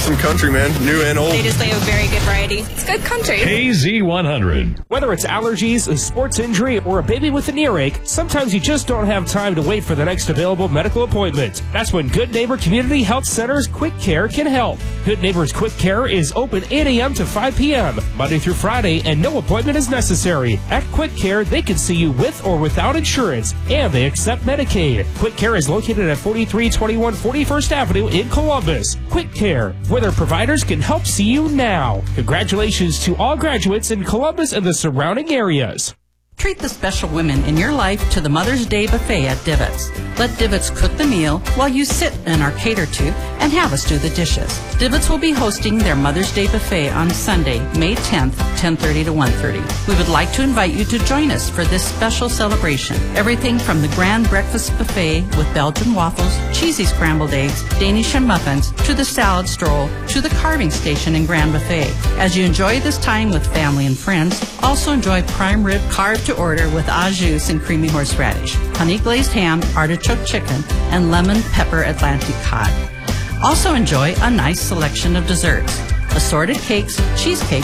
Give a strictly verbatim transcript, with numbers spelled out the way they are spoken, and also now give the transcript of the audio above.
Awesome country, man. New and old. They just play a very good variety. It's good country. K Z one hundred. Whether it's allergies, a sports injury, or a baby with an earache, sometimes you just don't have time to wait for the next available medical appointment. That's when Good Neighbor Community Health Center's Quick Care can help. Good Neighbor's Quick Care is open eight a.m. to five p.m., Monday through Friday, and no appointment is necessary. At Quick Care, they can see you with or without insurance, and they accept Medicaid. Quick Care is located at forty-three twenty-one forty-first Avenue in Columbus. Quick Care, where their providers can help see you now. Congratulations to all graduates in Columbus and the surrounding areas. Treat the special women in your life to the Mother's Day buffet at Divots. Let Divots cook the meal while you sit in our cater to and have us do the dishes. Divots will be hosting their Mother's Day buffet on Sunday, May tenth, ten thirty to one thirty. We would like to invite you to join us for this special celebration. Everything from the grand breakfast buffet with Belgian waffles, cheesy scrambled eggs, Danish and muffins, to the salad stroll, to the carving station and grand buffet. As you enjoy this time with family and friends, also enjoy prime rib carved to order with au jus and creamy horseradish, honey glazed ham, artichoke chicken, and lemon pepper Atlantic cod. Also enjoy a nice selection of desserts, assorted cakes, cheesecake,